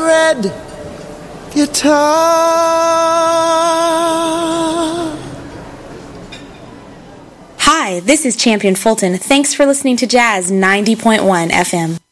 red guitar. Hi, this is Champion Fulton. Thanks for listening to Jazz 90.1 FM.